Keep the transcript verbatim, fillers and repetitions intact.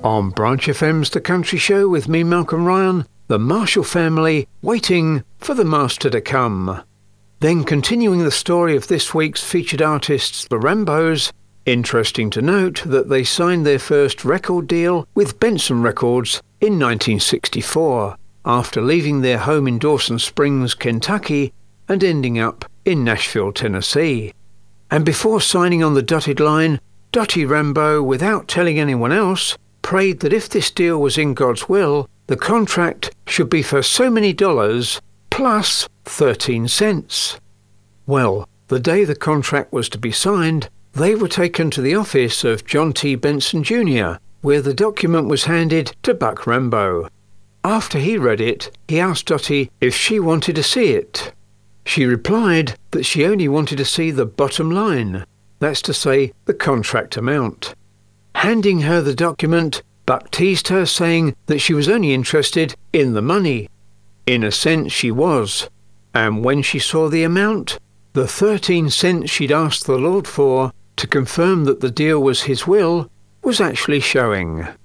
On Branch F M's The Country Show with me, Malcolm Ryan, the Marshall family waiting for the master to come. Then continuing the story of this week's featured artists, the Rambos, interesting to note that they signed their first record deal with Benson Records in nineteen sixty-four, after leaving their home in Dawson Springs, Kentucky, and ending up in Nashville, Tennessee. And before signing on the dotted line, Dottie Rambo, without telling anyone else, prayed that if this deal was in God's will, the contract should be for so many dollars plus thirteen cents. Well, the day the contract was to be signed, they were taken to the office of John T. Benson Junior, where the document was handed to Buck Rambo. After he read it, he asked Dottie if she wanted to see it. She replied that she only wanted to see the bottom line, that's to say, the contract amount. Handing her the document, Buck teased her, saying that she was only interested in the money. In a sense she was, and when she saw the amount, the thirteen cents she'd asked the Lord for to confirm that the deal was his will, was actually showing.